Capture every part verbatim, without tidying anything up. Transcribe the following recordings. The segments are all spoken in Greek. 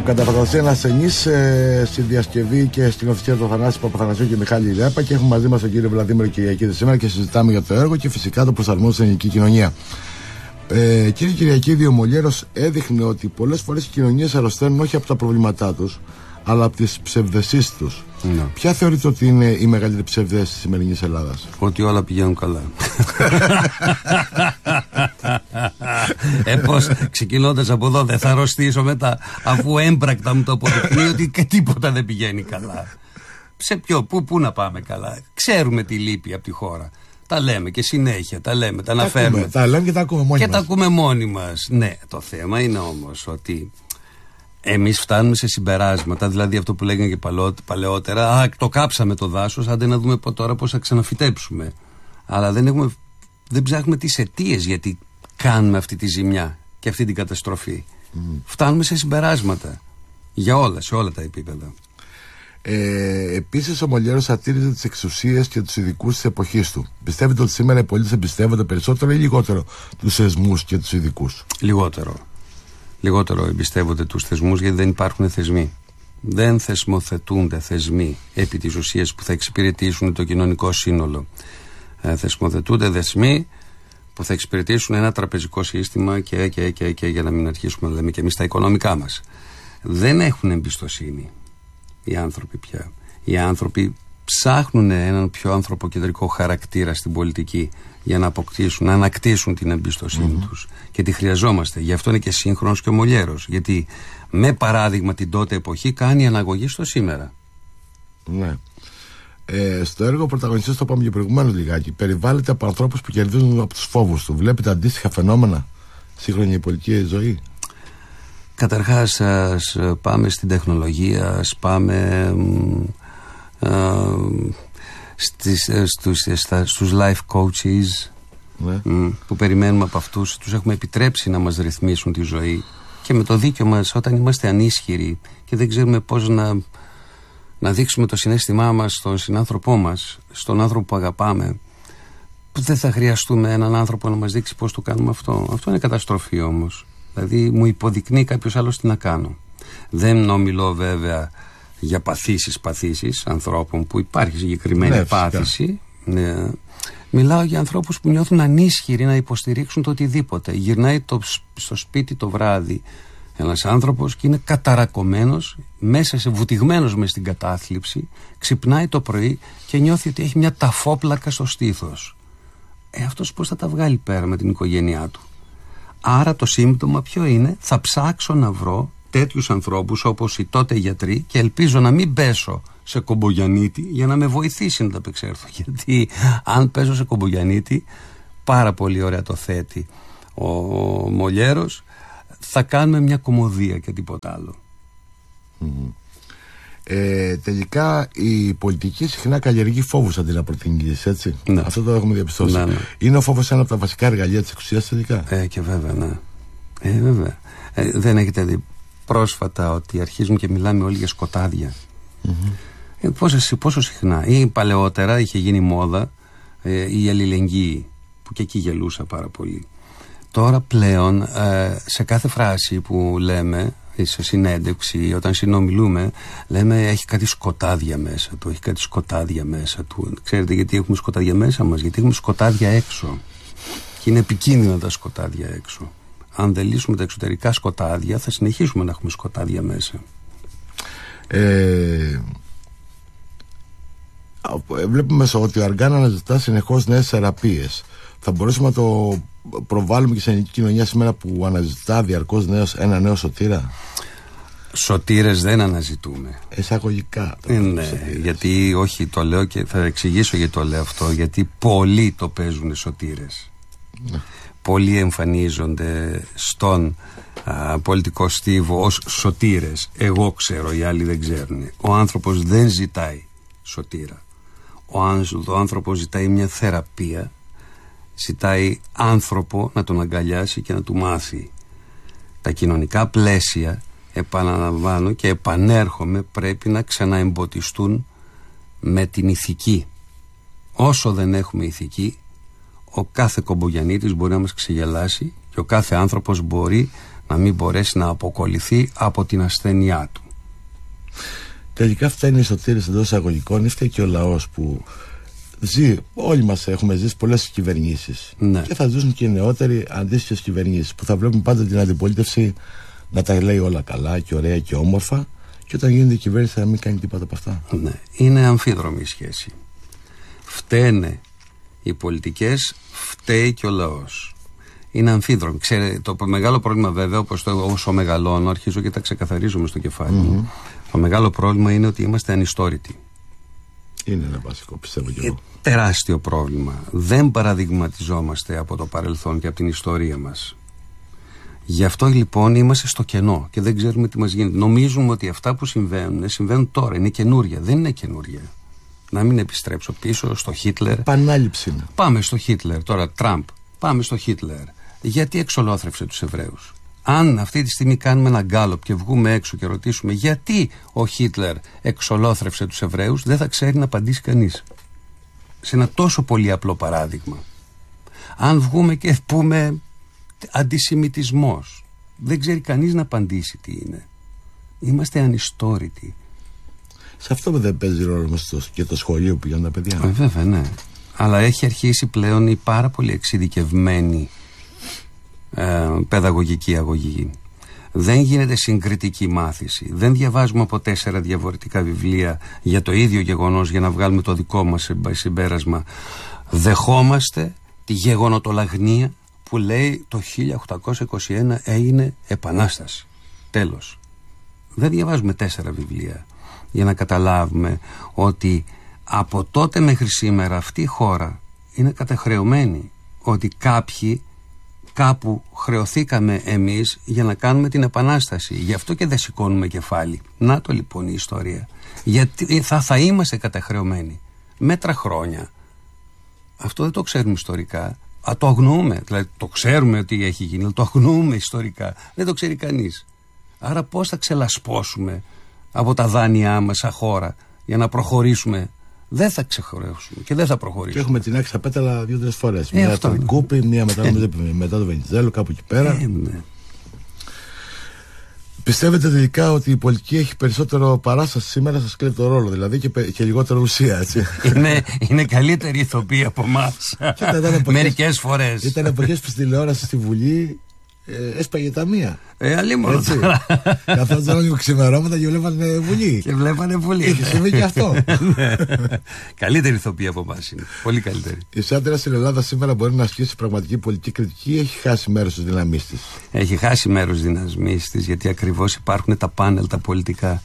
Καταφατασία ασθενής ε, στη διασκευή και στην οθησία του Θανάση Παπαθανασίου και Μιχάλη Ρέπα, και έχουμε μαζί μας τον κύριο Βλαδίμηρο Κυριακίδη σήμερα και συζητάμε για το έργο και φυσικά το προσαρμόζει στην ελληνική κοινωνία. Ε, κύριε Κυριακίδη, ο Μολιέρος έδειχνε ότι πολλές φορές οι κοινωνίες αρρωσταίνουν όχι από τα προβλήματά τους, αλλά από τις ψευδεσίες τους. Ναι. Ποια θεωρείτε ότι είναι η μεγαλύτερη ψευδέστηση της σημερινής Ελλάδας? Ότι όλα πηγαίνουν καλά. Ε, πώς, ξεκινώντας από εδώ, δεν θα αρρωστήσω μετά, αφού έμπρακτα μου το αποδεικνύει ότι και τίποτα δεν πηγαίνει καλά. Σε ποιο, πού, πού να πάμε καλά? Ξέρουμε τι λείπει από τη χώρα. Τα λέμε και συνέχεια, τα λέμε, τα αναφέρουμε. Τα, τα λέμε και τα ακούμε μόνοι και μας. τα ακούμε μόνοι μας. Ναι, το θέμα είναι όμως ότι εμείς φτάνουμε σε συμπεράσματα, δηλαδή αυτό που λέγανε και παλαιότερα, α, το κάψαμε το δάσος, άντε να δούμε τώρα πώς θα ξαναφυτέψουμε. Αλλά δεν, έχουμε, δεν ψάχνουμε τις αιτίες γιατί κάνουμε αυτή τη ζημιά και αυτή την καταστροφή. Mm. Φτάνουμε σε συμπεράσματα για όλα, σε όλα τα επίπεδα. Ε, επίσης ο Μολιέρος σατήριζε τις εξουσίες και τους ειδικούς της εποχής του. Πιστεύετε ότι σήμερα οι πολίτες εμπιστεύονται περισσότερο ή λιγότερο τους θεσμούς και τους ειδικούς? Λιγότερο. Λιγότερο εμπιστεύονται τους θεσμούς, γιατί δεν υπάρχουν θεσμοί. Δεν θεσμοθετούνται θεσμοί επί της ουσίας που θα εξυπηρετήσουν το κοινωνικό σύνολο. Ε, θεσμοθετούνται θεσμοί που θα εξυπηρετήσουν ένα τραπεζικό σύστημα και, και, και, και για να μην αρχίσουμε να λέμε και εμείς τα οικονομικά μας. Δεν έχουν εμπιστοσύνη οι άνθρωποι πια. Οι άνθρωποι ψάχνουν έναν πιο ανθρωποκεντρικό χαρακτήρα στην πολιτική για να αποκτήσουν, να ανακτήσουν την εμπιστοσύνη mm-hmm. τους. Και τη χρειαζόμαστε. Γι' αυτό είναι και σύγχρονος και ο Μολιέρος. Γιατί με παράδειγμα την τότε εποχή κάνει αναγωγή στο σήμερα. Ναι. Ε, στο έργο ο πρωταγωνιστής, το είπαμε και προηγουμένως λιγάκι, περιβάλλεται από ανθρώπους που κερδίζουν από τους φόβους του. Βλέπετε αντίστοιχα φαινόμενα σύγχρονη πολιτική ζωή? Καταρχάς, ας πάμε στην τεχνολογία, ας πάμε α, στις, στους, στα, στους life coaches, ναι. μ, που περιμένουμε από αυτούς. Τους έχουμε επιτρέψει να μας ρυθμίσουν τη ζωή και με το δίκιο μας, όταν είμαστε ανίσχυροι και δεν ξέρουμε πώς να, να δείξουμε το συναίσθημά μας στον συνάνθρωπό μας, στον άνθρωπο που αγαπάμε, που δεν θα χρειαστούμε έναν άνθρωπο να μας δείξει πώς το κάνουμε αυτό. Αυτό είναι καταστροφή όμως. Δηλαδή μου υποδεικνύει κάποιος άλλος τι να κάνω. Δεν ομιλώ βέβαια για παθήσεις παθήσεις ανθρώπων που υπάρχει συγκεκριμένη ναι, πάθηση. Ναι. Μιλάω για ανθρώπους που νιώθουν ανίσχυροι να υποστηρίξουν το οτιδήποτε. Γυρνάει το, στο σπίτι το βράδυ ένας άνθρωπος και είναι καταρακωμένος, μέσα σε βουτυγμένος μες στην κατάθλιψη, ξυπνάει το πρωί και νιώθει ότι έχει μια ταφόπλακα στο στήθος. Ε, αυτός πώς θα τα βγάλει πέρα με την οικογένειά του? Άρα το σύμπτωμα ποιο είναι? Θα ψάξω να βρω τέτοιους ανθρώπους όπως οι τότε γιατροί και ελπίζω να μην πέσω σε Κομπογιαννίτη για να με βοηθήσει να τα απεξέλθω. Γιατί αν πέσω σε Κομπογιαννίτη, πάρα πολύ ωραία το θέτει ο Μολιέρος, θα κάνουμε μια κωμωδία και τίποτα άλλο. Mm-hmm. Ε, τελικά η πολιτική συχνά καλλιεργεί φόβους αντί να προτείνει, έτσι. Ναι. Αυτό το έχουμε διαπιστώσει. Ναι, ναι. Είναι ο φόβος ένα από τα βασικά εργαλεία της εξουσίας τελικά? Ε, και βέβαια, ναι. Ε, βέβαια. Ε, δεν έχετε δει πρόσφατα ότι αρχίζουν και μιλάμε όλοι για σκοτάδια? Mm-hmm. Ε, πόσο, πόσο συχνά? Ή παλαιότερα είχε γίνει μόδα ε, η αλληλεγγύη, που και εκεί γελούσα πάρα πολύ. Τώρα πλέον ε, σε κάθε φράση που λέμε, σε συνέντευξη, όταν συνομιλούμε, λέμε έχει κάτι σκοτάδια μέσα του, έχει κάτι σκοτάδια μέσα του. Ξέρετε γιατί έχουμε σκοτάδια μέσα μας? Γιατί έχουμε σκοτάδια έξω. Και είναι επικίνδυνα τα σκοτάδια έξω. Αν δεν λύσουμε τα εξωτερικά σκοτάδια, θα συνεχίσουμε να έχουμε σκοτάδια μέσα. Ε, βλέπουμε ότι ο Αργάν αναζητά συνεχώς νέες θεραπείες. Θα μπορούσαμε να το προβάλλουμε και στην ελληνική κοινωνία σήμερα που αναζητά διαρκώς νέος, ένα νέο σωτήρα? Σωτήρες δεν αναζητούμε. Εισαγωγικά. Ε, ναι, γιατί όχι, το λέω και θα εξηγήσω γιατί το λέω αυτό. Γιατί πολλοί το παίζουν σωτήρες. Ναι. Πολλοί εμφανίζονται στον α, πολιτικό στίβο ως σωτήρες. Εγώ ξέρω, οι άλλοι δεν ξέρουν. Ο άνθρωπος δεν ζητάει σωτήρα. Ο, ο άνθρωπος ζητάει μια θεραπεία. Ζητάει άνθρωπο να τον αγκαλιάσει και να του μάθει. Τα κοινωνικά πλαίσια, επαναλαμβάνω και επανέρχομαι, πρέπει να ξαναεμποτιστούν με την ηθική. Όσο δεν έχουμε ηθική, ο κάθε Κομπογιαννίτης μπορεί να μας ξεγελάσει και ο κάθε άνθρωπος μπορεί να μην μπορέσει να αποκολληθεί από την ασθένειά του. Τελικά φταίνει η σωτήρηση εντός εισαγωγικών, ή φταίει και ο λαός που ζει, όλοι μας έχουμε ζήσει πολλές κυβερνήσεις, ναι. Και θα ζήσουν και οι νεότεροι αντίστοιχες κυβερνήσεις που θα βλέπουν πάντα την αντιπολίτευση να τα λέει όλα καλά και ωραία και όμορφα, και όταν γίνεται η κυβέρνηση θα μην κάνει τίποτα από αυτά. Ναι. Είναι αμφίδρομη η σχέση. Φταίνε οι πολιτικές, φταίει και ο λαός. Είναι αμφίδρομη. Ξέρετε, το μεγάλο πρόβλημα βέβαια, όπως το, όσο μεγαλώνω, αρχίζω και τα ξεκαθαρίζουμε στο κεφάλι μου. Mm-hmm. Το μεγάλο πρόβλημα είναι ότι είμαστε ανιστόρητοι. Είναι ένα βασικό, πιστεύω και εγώ. Τεράστιο πρόβλημα. Δεν παραδειγματιζόμαστε από το παρελθόν και από την ιστορία μας. Γι' αυτό λοιπόν είμαστε στο κενό και δεν ξέρουμε τι μας γίνεται. Νομίζουμε ότι αυτά που συμβαίνουν, συμβαίνουν τώρα, είναι καινούρια. Δεν είναι καινούρια. Να μην επιστρέψω πίσω στο Χίτλερ. Πανάληψη είναι. Πάμε στο Χίτλερ, τώρα Τραμπ. Πάμε στο Χίτλερ. Γιατί εξολόθρευσε τους Εβραίους? Αν αυτή τη στιγμή κάνουμε ένα γκάλοπ και βγούμε έξω και ρωτήσουμε γιατί ο Χίτλερ εξολόθρευσε τους Εβραίους, δεν θα ξέρει να απαντήσει κανείς. Σε ένα τόσο πολύ απλό παράδειγμα. Αν βγούμε και πούμε αντισημιτισμός, δεν ξέρει κανείς να απαντήσει τι είναι. Είμαστε ανιστόρητοι. Σε αυτό δεν παίζει ρόλο μας και το σχολείο που πηγαίνουν τα παιδιά. Ε, βέβαια, ναι. Αλλά έχει αρχίσει πλέον η πάρα πολύ εξειδικευμένη ε, παιδαγωγική αγωγή. Δεν γίνεται συγκριτική μάθηση. Δεν διαβάζουμε από τέσσερα διαφορετικά βιβλία για το ίδιο γεγονός για να βγάλουμε το δικό μας συμπέρασμα. Δεχόμαστε τη γεγονοτολαγνία που λέει το χίλια οκτακόσια είκοσι ένα έγινε επανάσταση. Τέλος. Δεν διαβάζουμε τέσσερα βιβλία για να καταλάβουμε ότι από τότε μέχρι σήμερα αυτή η χώρα είναι καταχρεωμένη, ότι κάποιοι κάπου χρεωθήκαμε εμείς για να κάνουμε την επανάσταση. Γι' αυτό και δεν σηκώνουμε κεφάλι. Να το λοιπόν η ιστορία. Γιατί θα, θα είμαστε καταχρεωμένοι μέτρα χρόνια. Αυτό δεν το ξέρουμε ιστορικά. Α, το αγνοούμε. Δηλαδή το ξέρουμε ότι έχει γίνει, αλλά το αγνοούμε ιστορικά. Δεν το ξέρει κανείς. Άρα πώς θα ξελασπώσουμε από τα δάνειά μας σαν χώρα για να προχωρήσουμε? Δεν θα ξεχρεώσουμε και δεν θα προχωρήσουμε. Και έχουμε την άξια πέταλα δύο-τρεις φορές. Ε, μία από την Κούπη, μία μετά, ε, μετά το Βενιζέλο, κάπου εκεί πέρα. Ε, ναι. Πιστεύετε τελικά ότι η πολιτική έχει περισσότερο παράσταση σήμερα σε σκληρό ρόλο, δηλαδή και, και λιγότερο ουσία, έτσι? Είναι, είναι καλύτερη ηθοποίη από εμάς. Μερικές φορές. Ήταν εποχές που στη τηλεόραση στη Βουλή ε, έσπαγε τα μία. Ε, αλλήμον. Καθόταν λίγο ξημερώματα και βλέπανε Βουλή. Και βλέπανε Βουλή. Είχε συμβεί και αυτό. Καλύτερη ηθοποίη από εμάς είναι. Πολύ καλύτερη. Η Σάντερα στην Ελλάδα σήμερα μπορεί να ασκήσει πραγματική πολιτική κριτική ή έχει χάσει μέρος της δύναμής της? Έχει χάσει μέρος της δύναμής της, γιατί ακριβώς υπάρχουν τα πάνελ τα πολιτικά.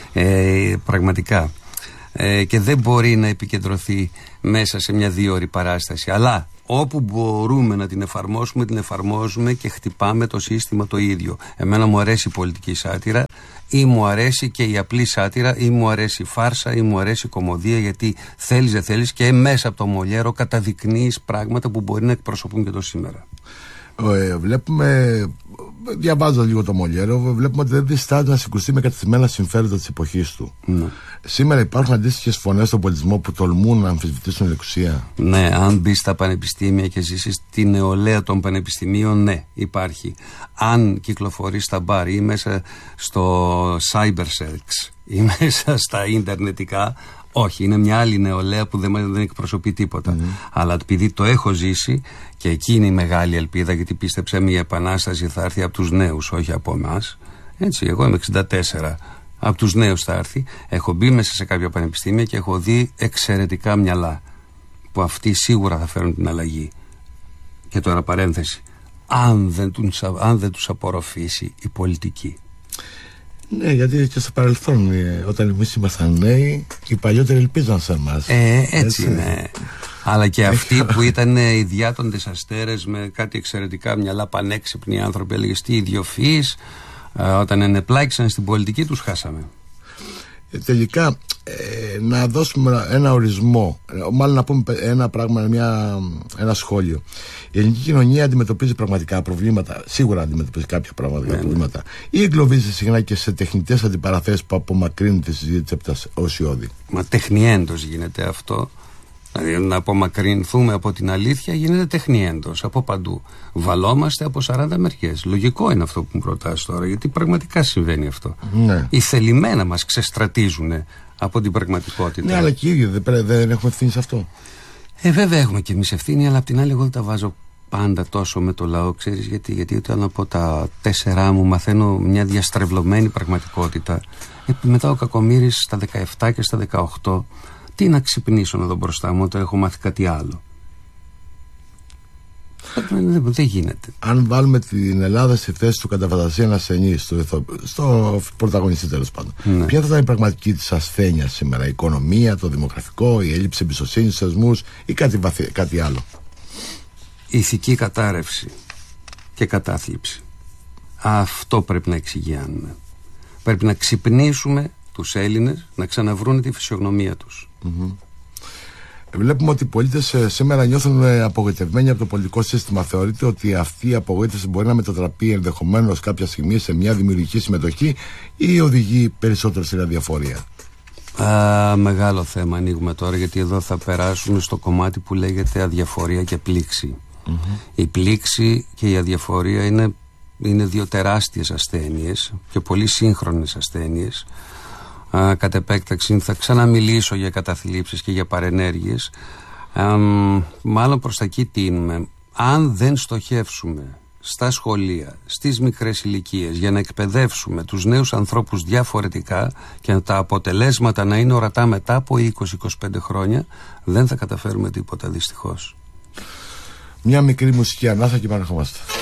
Ε, πραγματικά. Ε, και δεν μπορεί να επικεντρωθεί μέσα σε μια δύο ώρη παράσταση. Αλλά όπου μπορούμε να την εφαρμόσουμε, την εφαρμόζουμε και χτυπάμε το σύστημα το ίδιο. Εμένα μου αρέσει η πολιτική σάτυρα, ή μου αρέσει και η απλή σάτυρα, ή μου αρέσει η φάρσα, ή μου αρέσει η κωμωδία, γιατί θέλεις δεν θέλεις και μέσα από το Μολιέρο καταδεικνύεις πράγματα που μπορεί να εκπροσωπούν και το σήμερα. Ε, βλέπουμε, διαβάζω λίγο το Μολιέρο, βλέπουμε ότι δεν διστάζει να συγκρουστεί με κατευθυμένα συμφέροντα της εποχής του. Ναι. Σήμερα υπάρχουν αντίστοιχες φωνές στον πολιτισμό που τολμούν να αμφισβητήσουν την εξουσία? Ναι, αν μπει στα πανεπιστήμια και ζήσεις τη νεολαία των πανεπιστημίων, ναι, υπάρχει. Αν κυκλοφορείς στα μπαρ ή μέσα στο cybersex ή μέσα στα ίντερνετικά, όχι, είναι μια άλλη νεολαία που δεν, δεν εκπροσωπεί τίποτα. Mm-hmm. Αλλά επειδή το έχω ζήσει, και εκεί είναι η μεγάλη ελπίδα, γιατί πίστεψε μια επανάσταση θα έρθει από τους νέους, όχι από εμάς. Έτσι, εγώ είμαι εξήντα τέσσερα. Από τους νέους θα έρθει. Έχω μπει μέσα σε κάποια πανεπιστήμια και έχω δει εξαιρετικά μυαλά που αυτοί σίγουρα θα φέρουν την αλλαγή. Και τώρα παρένθεση, αν δεν, τους, αν δεν τους απορροφήσει η πολιτική. Ναι, γιατί και στο παρελθόν, όταν εμείς ήμασταν νέοι, οι παλιότεροι ελπίζαν σε εμάς. Ε, έτσι, έτσι είναι. Αλλά και αυτοί που ήταν οι διάτοντες αστέρες με κάτι εξαιρετικά μυαλά, πανέξυπνοι άνθρωποι, έλεγες τι ιδιοφυείς, όταν ενεπλάκησαν στην πολιτική τους χάσαμε. Ε, τελικά ε, να δώσουμε ένα ορισμό, μάλλον να πούμε ένα πράγμα, μια, ένα σχόλιο. Η ελληνική κοινωνία αντιμετωπίζει πραγματικά προβλήματα, σίγουρα αντιμετωπίζει κάποια πραγματικά ναι, προβλήματα, ή εγκλωβίζει συχνά και σε τεχνητές αντιπαραθέσεις που απομακρύνουν τη συζήτηση από τα οσιώδη? Μα τεχνιέντος γίνεται αυτό. Δηλαδή να απομακρυνθούμε από την αλήθεια γίνεται τεχνή έντος από παντού. Βαλόμαστε από σαράντα μεριές. Λογικό είναι αυτό που μου προτάσεις τώρα, γιατί πραγματικά συμβαίνει αυτό. Ναι. Οι θελημένα μας ξεστρατίζουν από την πραγματικότητα. Ναι, αλλά και οι ίδιοι δεν, δεν έχουμε ευθύνη σε αυτό. Ε, βέβαια έχουμε και εμείς ευθύνη, αλλά απ' την άλλη εγώ δεν τα βάζω πάντα τόσο με το λαό, ξέρεις γιατί. Γιατί όταν από τα τέσσερά μου μαθαίνω μια διαστρεβλωμένη πραγματικότητα, ε, μετά ο Κακομοίρης στα δεκαεπτά και στα δεκαοκτώ, τι να ξυπνήσω να δω μπροστά μου όταν έχω μάθει κάτι άλλο. Δεν, δεν γίνεται. Αν βάλουμε την Ελλάδα στη θέση του κατά φαντασία ένα ασθενή, στο, στο πρωταγωνιστή τέλος πάντων, ναι. Ποια θα ήταν η πραγματική της ασθένεια σήμερα, η οικονομία, το δημογραφικό, η έλλειψη εμπιστοσύνης στους θεσμούς ή κάτι, βαθύ, κάτι άλλο? Ηθική κατάρρευση και κατάθλιψη. Αυτό πρέπει να εξηγιάνουμε. Πρέπει να ξυπνήσουμε τους Έλληνες να ξαναβρούν τη φυσιογνωμία τους. Mm-hmm. Βλέπουμε ότι οι πολίτες σήμερα νιώθουν απογοητευμένοι από το πολιτικό σύστημα. Θεωρείτε ότι αυτή η απογοήτευση μπορεί να μετατραπεί ενδεχομένως κάποια στιγμή σε μια δημιουργική συμμετοχή ή οδηγεί περισσότερο στην αδιαφορία? Α, μεγάλο θέμα ανοίγουμε τώρα, γιατί εδώ θα περάσουμε στο κομμάτι που λέγεται αδιαφορία και πλήξη. Mm-hmm. Η πλήξη και η αδιαφορία είναι, είναι δύο τεράστιες ασθένειες και πολύ σύγχρονες ασθένειες. Α, κατ' επέκταξη θα ξαναμιλήσω για καταθλίψεις και για παρενέργειες. Α, μάλλον προς τα εκεί τίνουμε. Αν δεν στοχεύσουμε στα σχολεία, στις μικρές ηλικίες, για να εκπαιδεύσουμε τους νέους ανθρώπους διαφορετικά και τα αποτελέσματα να είναι ορατά μετά από είκοσι με είκοσι πέντε χρόνια, δεν θα καταφέρουμε τίποτα, δυστυχώς. Μια μικρή μουσική ανάσα και επανερχόμαστε.